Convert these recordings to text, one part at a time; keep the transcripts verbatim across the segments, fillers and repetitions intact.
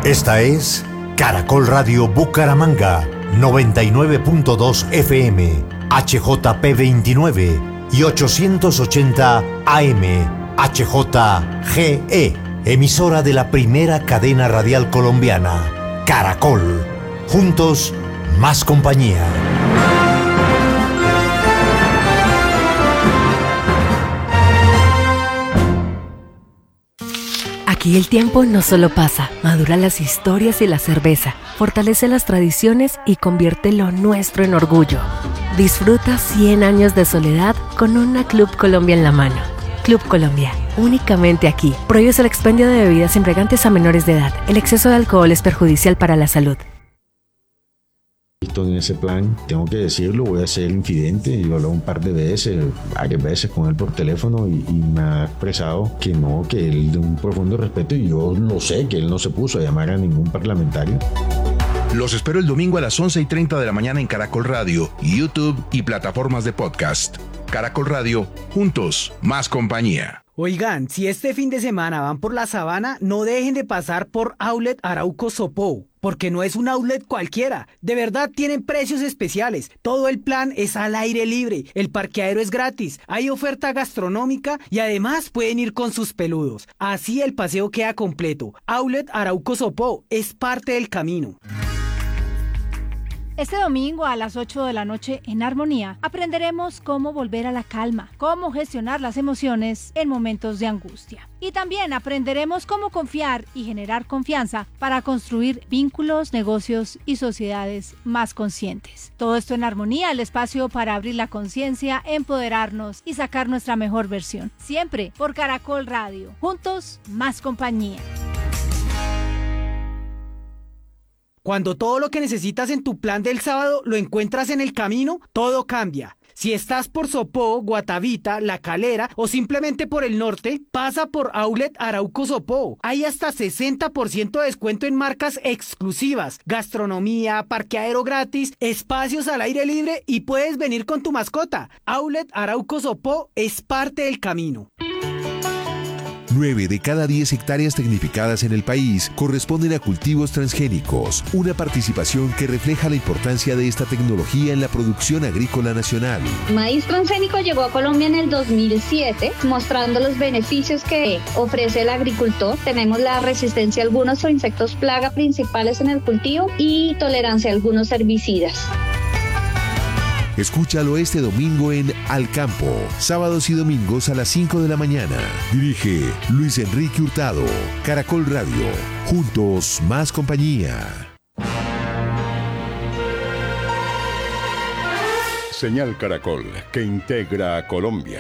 Esta es Caracol Radio Bucaramanga, noventa y nueve punto dos F M, H J P veintinueve y ochocientos ochenta A M, H J G E, emisora de la primera cadena radial colombiana, Caracol. Juntos, más compañía. Aquí el tiempo no solo pasa, madura las historias y la cerveza, fortalece las tradiciones y convierte lo nuestro en orgullo. Disfruta cien años de soledad con una Club Colombia en la mano. Club Colombia, únicamente aquí. Prohíbe el expendio de bebidas embriagantes a menores de edad. El exceso de alcohol es perjudicial para la salud. En ese plan, tengo que decirlo, voy a ser infidente. Yo he hablado un par de veces, varias veces con él por teléfono y, y me ha expresado que no, que él de un profundo respeto, y yo lo sé, que él no se puso a llamar a ningún parlamentario. Los espero el domingo a las once y treinta de la mañana en Caracol Radio, YouTube y plataformas de podcast. Caracol Radio, juntos, más compañía. Oigan, si este fin de semana van por la sabana, no dejen de pasar por Outlet Arauco Sopó, porque no es un outlet cualquiera. De verdad tienen precios especiales. Todo el plan es al aire libre, el parqueadero es gratis, hay oferta gastronómica y además pueden ir con sus peludos. Así el paseo queda completo. Outlet Arauco Sopó es parte del camino. Este domingo a las ocho de la noche en Armonía aprenderemos cómo volver a la calma, cómo gestionar las emociones en momentos de angustia. Y también aprenderemos cómo confiar y generar confianza para construir vínculos, negocios y sociedades más conscientes. Todo esto en Armonía, el espacio para abrir la conciencia, empoderarnos y sacar nuestra mejor versión. Siempre por Caracol Radio. Juntos, más compañía. Cuando todo lo que necesitas en tu plan del sábado lo encuentras en el camino, todo cambia. Si estás por Sopó, Guatavita, La Calera o simplemente por el norte, pasa por Outlet Arauco Sopó. Hay hasta sesenta por ciento de descuento en marcas exclusivas, gastronomía, parqueadero gratis, espacios al aire libre y puedes venir con tu mascota. Outlet Arauco Sopó es parte del camino. nueve de cada diez hectáreas tecnificadas en el país corresponden a cultivos transgénicos, una participación que refleja la importancia de esta tecnología en la producción agrícola nacional. Maíz transgénico llegó a Colombia en el dos mil siete, mostrando los beneficios que ofrece el agricultor. Tenemos la resistencia a algunos insectos plaga principales en el cultivo y tolerancia a algunos herbicidas. Escúchalo este domingo en Al Campo, sábados y domingos a las cinco de la mañana. Dirige Luis Enrique Hurtado. Caracol Radio. Juntos, más compañía. Señal Caracol, que integra a Colombia.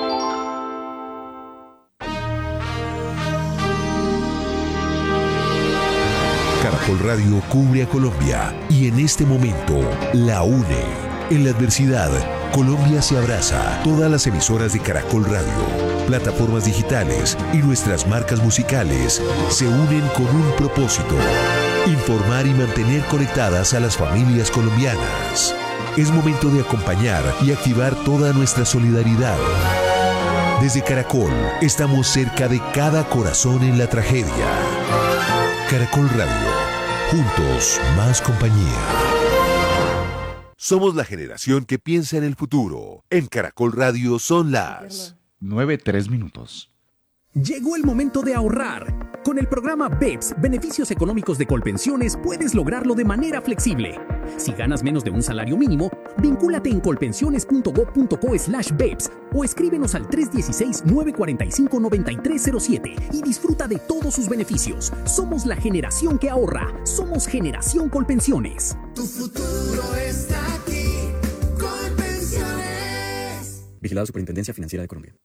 Caracol Radio cubre a Colombia y en este momento la une. En la adversidad, Colombia se abraza. Todas las emisoras de Caracol Radio, plataformas digitales y nuestras marcas musicales se unen con un propósito: informar y mantener conectadas a las familias colombianas. Es momento de acompañar y activar toda nuestra solidaridad. Desde Caracol, estamos cerca de cada corazón en la tragedia. Caracol Radio. Juntos, más compañía. Somos la generación que piensa en el futuro. En Caracol Radio son las nueve tres minutos. Llegó el momento de ahorrar. Con el programa B E P S, Beneficios Económicos de Colpensiones, puedes lograrlo de manera flexible. Si ganas menos de un salario mínimo, vincúlate en colpensiones.gov.co slash B E P S o escríbenos al tres uno seis, nueve cuatro cinco, nueve tres cero siete y disfruta de todos sus beneficios. Somos la generación que ahorra. Somos Generación Colpensiones. Tu futuro está aquí. Colpensiones. Vigilado Superintendencia Financiera de Colombia.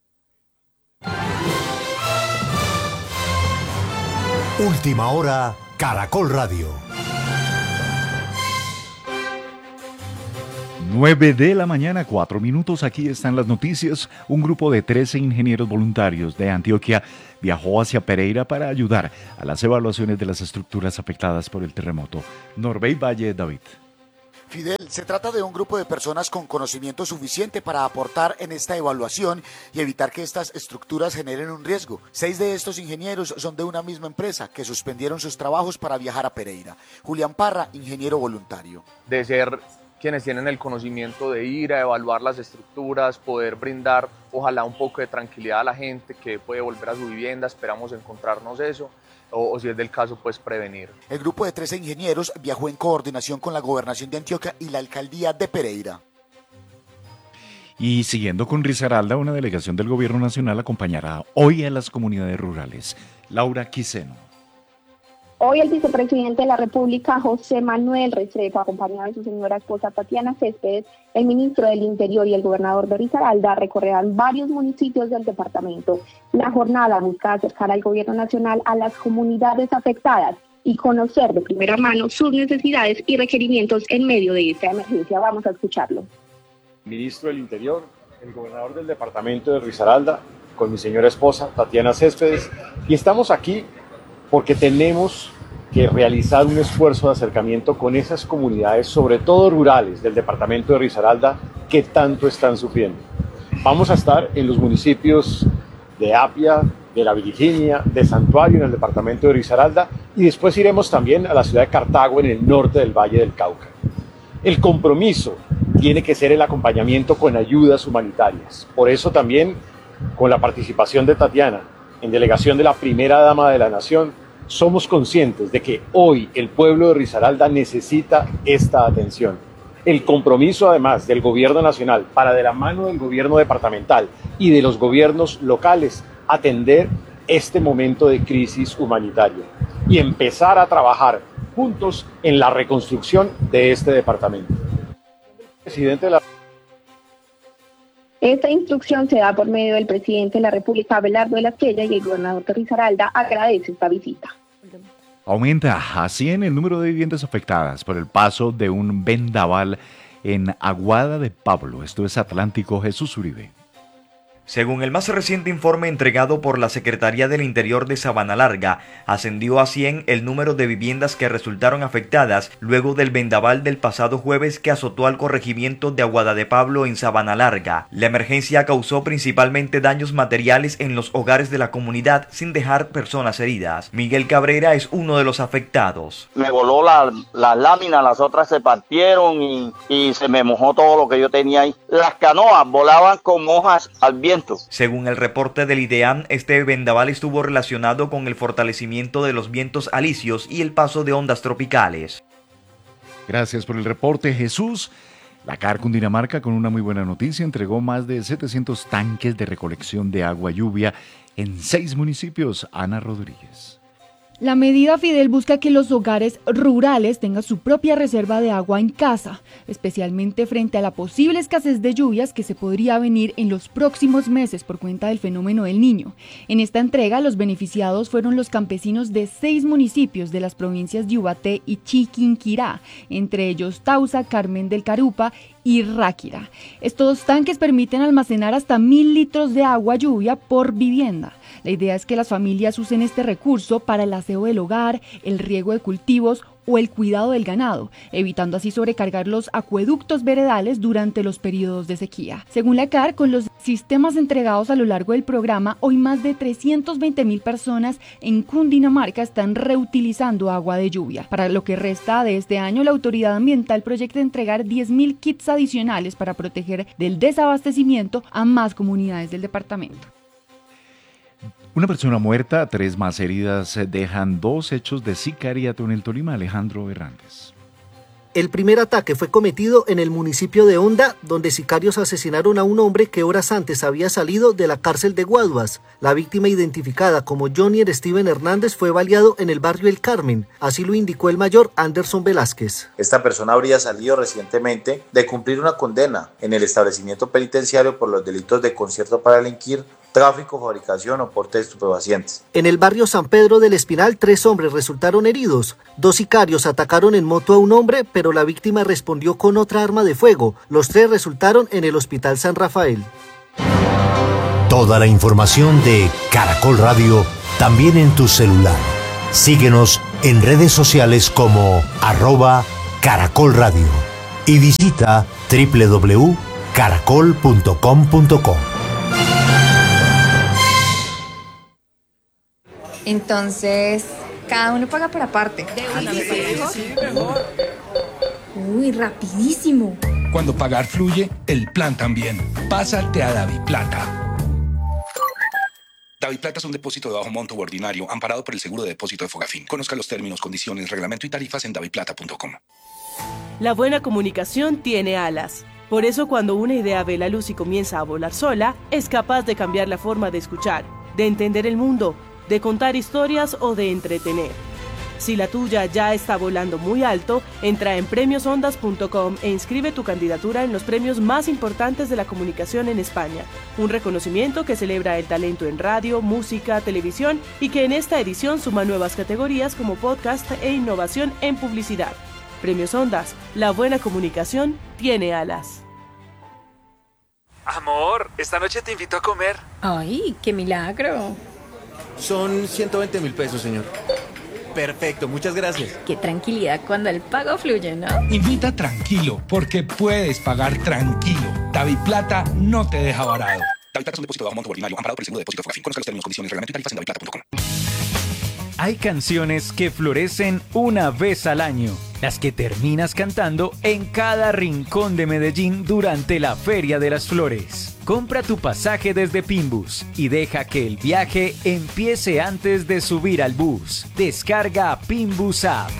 Última hora, Caracol Radio. nueve de la mañana, cuatro minutos. Aquí están las noticias. Un grupo de trece ingenieros voluntarios de Antioquia viajó hacia Pereira para ayudar a las evaluaciones de las estructuras afectadas por el terremoto. Norbey Valle, David. Fidel, se trata de un grupo de personas con conocimiento suficiente para aportar en esta evaluación y evitar que estas estructuras generen un riesgo. Seis de estos ingenieros son de una misma empresa que suspendieron sus trabajos para viajar a Pereira. Julián Parra, ingeniero voluntario. De ser quienes tienen el conocimiento de ir a evaluar las estructuras, poder brindar ojalá un poco de tranquilidad a la gente que puede volver a su vivienda, esperamos encontrarnos eso. O, o si es del caso, pues prevenir. El grupo de trece ingenieros viajó en coordinación con la Gobernación de Antioquia y la Alcaldía de Pereira. Y siguiendo con Risaralda, una delegación del Gobierno Nacional acompañará hoy a las comunidades rurales. Laura Quiseno. Hoy el vicepresidente de la República, José Manuel Restrepo, acompañado de su señora esposa Tatiana Céspedes, el ministro del Interior y el gobernador de Risaralda, recorrerán varios municipios del departamento. La jornada busca acercar al gobierno nacional a las comunidades afectadas y conocer de primera mano sus necesidades y requerimientos en medio de esta emergencia. Vamos a escucharlo. Ministro del Interior, el gobernador del departamento de Risaralda, con mi señora esposa Tatiana Céspedes, y estamos aquí porque tenemos que realizar un esfuerzo de acercamiento con esas comunidades, sobre todo rurales, del departamento de Risaralda, que tanto están sufriendo. Vamos a estar en los municipios de Apia, de La Virginia, de Santuario, en el departamento de Risaralda, y después iremos también a la ciudad de Cartago, en el norte del Valle del Cauca. El compromiso tiene que ser el acompañamiento con ayudas humanitarias. Por eso también, con la participación de Tatiana, en delegación de la primera dama de la Nación, somos conscientes de que hoy el pueblo de Risaralda necesita esta atención. El compromiso, además, del gobierno nacional para, de la mano del gobierno departamental y de los gobiernos locales, atender este momento de crisis humanitaria y empezar a trabajar juntos en la reconstrucción de este departamento. Presidente de la Esta instrucción se da por medio del presidente de la República, Abelardo de la Espriella, y el gobernador de Risaralda agradece esta visita. Aumenta a cien el número de viviendas afectadas por el paso de un vendaval en Aguada de Pablo. Esto es Atlántico. Jesús Uribe. Según el más reciente informe entregado por la Secretaría del Interior de Sabanalarga, ascendió a cien el número de viviendas que resultaron afectadas luego del vendaval del pasado jueves que azotó al corregimiento de Aguada de Pablo en Sabanalarga. La emergencia causó principalmente daños materiales en los hogares de la comunidad sin dejar personas heridas. Miguel Cabrera es uno de los afectados. Me voló las la láminas, las otras se partieron y, y se me mojó todo lo que yo tenía ahí. Las canoas volaban con hojas al viento. Según el reporte del IDEAM, este vendaval estuvo relacionado con el fortalecimiento de los vientos alisios y el paso de ondas tropicales. Gracias por el reporte, Jesús. La C A R Cundinamarca, con una muy buena noticia, entregó más de setecientos tanques de recolección de agua lluvia en seis municipios. Ana Rodríguez. La medida Fidel busca que los hogares rurales tengan su propia reserva de agua en casa, especialmente frente a la posible escasez de lluvias que se podría venir en los próximos meses por cuenta del fenómeno del Niño. En esta entrega, los beneficiados fueron los campesinos de seis municipios de las provincias de Ubaté y Chiquinquirá, entre ellos Tausa, Carmen del Carupa y Ráquira. Estos tanques permiten almacenar hasta mil litros de agua lluvia por vivienda. La idea es que las familias usen este recurso para el aseo del hogar, el riego de cultivos o el cuidado del ganado, evitando así sobrecargar los acueductos veredales durante los periodos de sequía. Según la C A R, con los sistemas entregados a lo largo del programa, hoy más de trescientas veinte mil personas en Cundinamarca están reutilizando agua de lluvia. Para lo que resta de este año, la autoridad ambiental proyecta entregar diez mil kits adicionales para proteger del desabastecimiento a más comunidades del departamento. Una persona muerta, tres más heridas dejan dos hechos de sicariato en el Tolima. Alejandro Hernández. El primer ataque fue cometido en el municipio de Honda, donde sicarios asesinaron a un hombre que horas antes había salido de la cárcel de Guaduas. La víctima, identificada como Johnny Steven Hernández, fue baleado en el barrio El Carmen. Así lo indicó el mayor Anderson Velázquez. Esta persona habría salido recientemente de cumplir una condena en el establecimiento penitenciario por los delitos de concierto para delinquir, tráfico, fabricación o porte de estupefacientes. En el barrio San Pedro del Espinal, tres hombres resultaron heridos. Dos sicarios atacaron en moto a un hombre, pero la víctima respondió con otra arma de fuego. Los tres resultaron en el Hospital San Rafael. Toda la información de Caracol Radio también en tu celular. Síguenos en redes sociales como arroba Caracol Radio. y visita doble u doble u doble u punto caracol punto com punto co. Entonces, cada uno paga por aparte. Uy, rapidísimo. Cuando pagar fluye, el plan también. Pásate a DaviPlata. DaviPlata es un depósito de bajo monto ordinario amparado por el seguro de depósito de Fogafín. Conozca los términos, condiciones, reglamento y tarifas en daviplata punto com. La buena comunicación tiene alas. Por eso cuando una idea ve la luz y comienza a volar sola, es capaz de cambiar la forma de escuchar, de entender el mundo, de contar historias o de entretener. Si la tuya ya está volando muy alto, entra en premios ondas punto com e inscribe tu candidatura en los premios más importantes de la comunicación en España. Un reconocimiento que celebra el talento en radio, música, televisión y que en esta edición suma nuevas categorías como podcast e innovación en publicidad. Premios Ondas, la buena comunicación tiene alas. Amor, esta noche te invito a comer. Ay, qué milagro. Son ciento veinte mil pesos, señor. Perfecto, muchas gracias. Qué tranquilidad cuando el pago fluye, ¿no? Invita tranquilo, porque puedes pagar tranquilo. DaviPlata no te deja varado. DaviPlata es un depósito de bajo monto ordinario amparado por el seguro de depósito Fogafín. Conozca los términos, condiciones, reglamento y tarifas en daviplata punto com. Hay canciones que florecen una vez al año, las que terminas cantando en cada rincón de Medellín durante la Feria de las Flores. Compra tu pasaje desde Pinbus y deja que el viaje empiece antes de subir al bus. Descarga Pinbus App.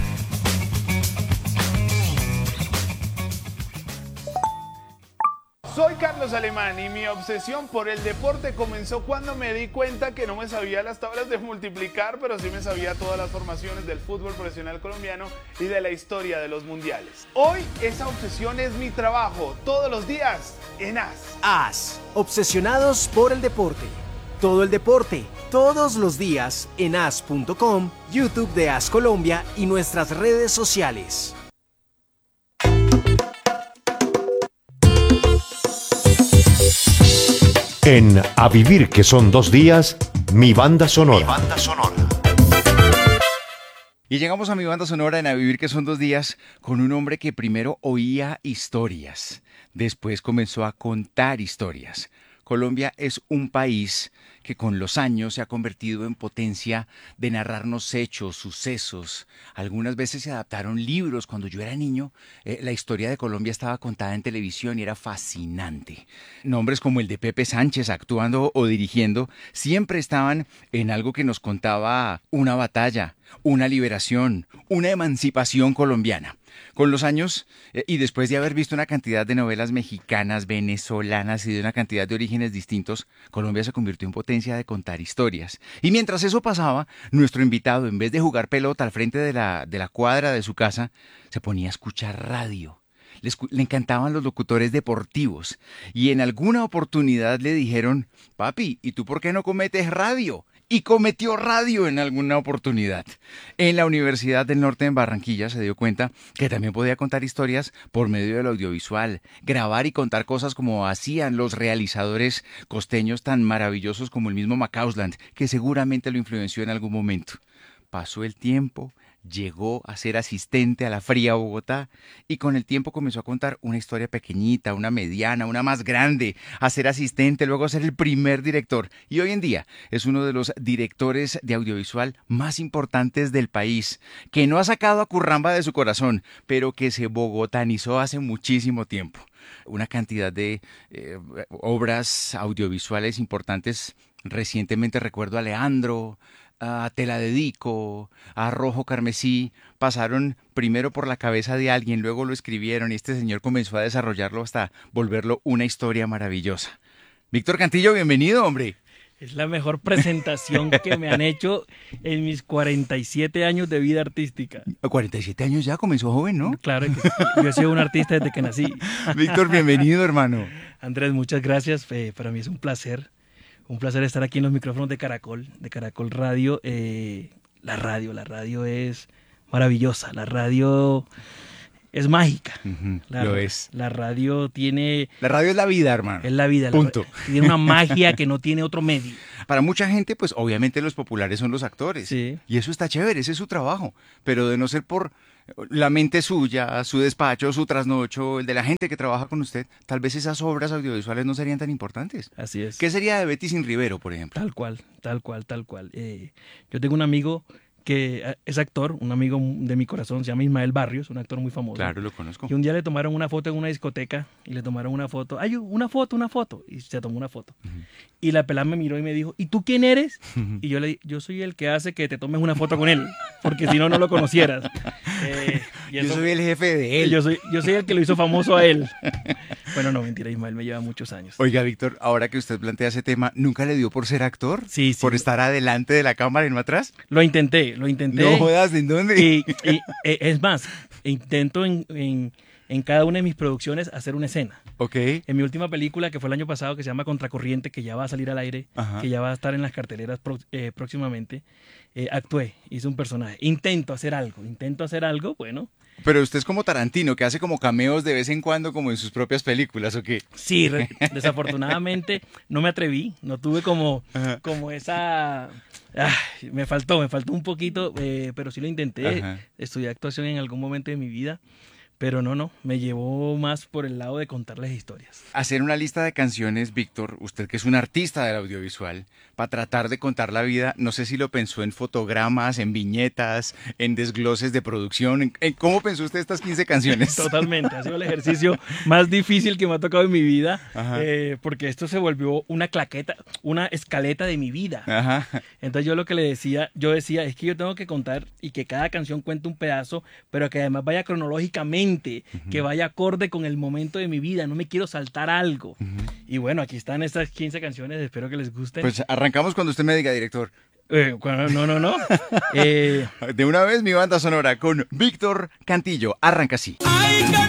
Soy Carlos Alemán y mi obsesión por el deporte comenzó cuando me di cuenta que no me sabía las tablas de multiplicar, pero sí me sabía todas las formaciones del fútbol profesional colombiano y de la historia de los mundiales. Hoy esa obsesión es mi trabajo, todos los días en A S. A S, obsesionados por el deporte. Todo el deporte, todos los días en A S punto com, YouTube de A S Colombia y nuestras redes sociales. En A Vivir que son dos días, mi banda sonora. Mi banda sonora. Y llegamos a mi banda sonora en A Vivir que son dos días con un hombre que primero oía historias, después comenzó a contar historias. Colombia es un país que con los años se ha convertido en potencia de narrarnos hechos, sucesos. Algunas veces se adaptaron libros. Cuando yo era niño, eh, la historia de Colombia estaba contada en televisión y era fascinante. Nombres como el de Pepe Sánchez actuando o dirigiendo siempre estaban en algo que nos contaba una batalla, una liberación, una emancipación colombiana. Con los años, eh, y después de haber visto una cantidad de novelas mexicanas, venezolanas y de una cantidad de orígenes distintos, Colombia se convirtió en potencia de contar historias. Y mientras eso pasaba, nuestro invitado, en vez de jugar pelota al frente de la, de la cuadra de su casa, se ponía a escuchar radio. Le, le encantaban los locutores deportivos. Y en alguna oportunidad le dijeron, papi, ¿y tú por qué no cometes radio? Y cometió radio en alguna oportunidad. En la Universidad del Norte en Barranquilla se dio cuenta que también podía contar historias por medio del audiovisual, grabar y contar cosas como hacían los realizadores costeños tan maravillosos como el mismo Macausland, que seguramente lo influenció en algún momento. Pasó el tiempo, llegó a ser asistente a la fría Bogotá y con el tiempo comenzó a contar una historia pequeñita, una mediana, una más grande, a ser asistente, luego a ser el primer director y hoy en día es uno de los directores de audiovisual más importantes del país, que no ha sacado a Curramba de su corazón, pero que se bogotanizó hace muchísimo tiempo. Una cantidad de eh, obras audiovisuales importantes. Recientemente recuerdo a Leandro, a Te la dedico, a Rojo Carmesí, pasaron primero por la cabeza de alguien, luego lo escribieron y este señor comenzó a desarrollarlo hasta volverlo una historia maravillosa. Víctor Cantillo, bienvenido, hombre. Es la mejor presentación que me han hecho en mis cuarenta y siete años de vida artística. cuarenta y siete años ya, comenzó joven, ¿no? Claro que sí. Yo he sido un artista desde que nací. Víctor, bienvenido, hermano. Andrés, muchas gracias. Eh, para mí es un placer. Un placer estar aquí en los micrófonos de Caracol, de Caracol Radio. Eh, la radio, la radio es maravillosa. La radio es mágica. Uh-huh, la, lo es. La radio tiene... La radio es la vida, hermano. Es la vida. Punto. La, tiene una magia que no tiene otro medio. Para mucha gente, pues obviamente los populares son los actores. Sí. Y eso está chévere, ese es su trabajo. Pero de no ser por la mente suya, su despacho, su trasnocho, el de la gente que trabaja con usted, tal vez esas obras audiovisuales no serían tan importantes. Así es. ¿Qué sería de Betty sin Rivero, por ejemplo? Tal cual, tal cual, tal cual. Eh, yo tengo un amigo que es actor, un amigo de mi corazón, se llama Ismael Barrios, un actor muy famoso. Claro, lo conozco. Y un día le tomaron una foto en una discoteca y le tomaron una foto, ay, una foto, una foto, y se tomó una foto. Uh-huh. Y la pelada me miró y me dijo, ¿y tú quién eres? Uh-huh. Y yo le dije, yo soy el que hace que te tomes una foto con él, porque si no, no lo conocieras. Eh, y eso, yo soy el jefe de él. Yo soy, yo soy el que lo hizo famoso a él. Bueno, no, mentira, Ismael me lleva muchos años. Oiga, Víctor, ahora que usted plantea ese tema, ¿nunca le dio por ser actor? Sí, sí. ¿Por estar adelante de la cámara y no atrás? Lo intenté, lo intenté. No jodas, ¿en dónde? Y, y eh, es más, intento en, en, en cada una de mis producciones hacer una escena. Ok. En mi última película, que fue el año pasado, que se llama Contracorriente, que ya va a salir al aire, Ajá. que ya va a estar en las carteleras pro, eh, próximamente, eh, actué, hice un personaje. Intento hacer algo, intento hacer algo, bueno... Pero usted es como Tarantino, que hace como cameos de vez en cuando como en sus propias películas, ¿o qué? Sí, re- desafortunadamente no me atreví, no tuve como, como esa... Ah, me faltó, me faltó un poquito, eh, pero sí lo intenté. Ajá. Estudié actuación en algún momento de mi vida, pero no, no, me llevó más por el lado de contarles historias. Hacer una lista de canciones, Víctor, usted que es un artista del audiovisual, para tratar de contar la vida, no sé si lo pensó en fotogramas, en viñetas, en desgloses de producción, en, en ¿cómo pensó usted estas quince canciones? Totalmente, ha sido el ejercicio más difícil que me ha tocado en mi vida, eh, porque esto se volvió una claqueta, una escaleta de mi vida. Ajá. Entonces yo lo que le decía, yo decía, es que yo tengo que contar y que cada canción cuente un pedazo, pero que además vaya cronológicamente, Uh-huh. que vaya acorde con el momento de mi vida, no me quiero saltar algo. Uh-huh. Y bueno, aquí están estas quince canciones, espero que les gusten. Pues arrancamos cuando usted me diga, director. Eh, cuando, no, no, no. eh... De una vez mi banda sonora con Víctor Cantillo, arranca así. Ay,